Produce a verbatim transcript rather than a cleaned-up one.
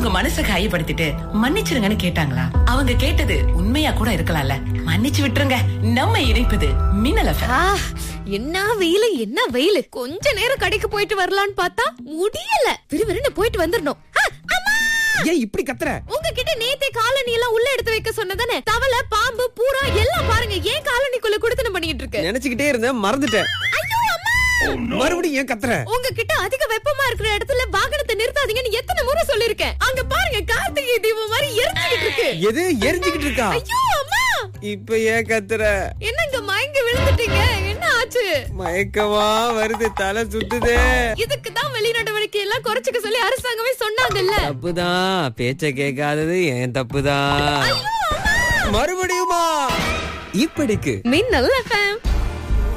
உங்க மனசை காயப்படுத்திட்டு மன்னிச்சிருங்கன்னு கேட்டாங்களா? அவங்க கேட்டது உண்மையா கூட இருக்கலாம்ல. மன்னிச்சு விட்டுருங்க. நம்ம இணைப்பது மின்னல் எஃப்எம். ஆ, என்ன வெயிலு என்ன வெயிலு. கொஞ்ச நேரம் கடைக்கு போயிட்டு வரலான்னு பார்த்தா முடியல. விறுவிறுன்னு போயிட்டு வந்துடணும். ஆ, அம்மா! ஏன் இப்படி கத்துற? உங்ககிட்ட நேத்தே காலனி எல்லாம் உள்ள எடுத்து வைக்க சொன்னதானே? தவளை, பாம்பு, பூரா எல்லாம் பாருங்க ஏன் காலனிக்குள்ள குடுத்தன பண்ணிட்டு இருக்கு. நினைச்சுக்கிட்டே இருந்தேன், மறந்துட்டேன். ஐயோ அம்மா! மறுபடியும் ஏன் கத்துற? உங்ககிட்ட அதிக வெப்பமா இருக்கிற இடத்துல வாகனத்தை நிறுத்தாதீங்கன்னு எத்தனை முறை சொல்லிருக்கேன். அங்க பாருங்க கார்த்திகை தீபம் மாதிரி எரிஞ்சுக்கிட்டு இருக்கு. எது எரிஞ்சுக்கிட்டு இருக்கா? ஐயோ அம்மா! இப்ப ஏன் கத்துற? என்னங்க மயங்கி விழுந்துட்டீங்க? என்ன ஆச்சு? மயக்கமா வருது, தலை சுத்துதே. இதுக்கு தான் வெளிநடவடிக்கை எல்லாம் குறைச்சுக்க சொல்லி அரசாங்கமே சொன்னாங்கல்ல. தப்புதான், பேச்ச கேட்காதது ஏன் தப்புதான். ஐயோ அம்மா! மறுபடியுமா? இப்படிக்கு மின்னல் எஃப்எம்.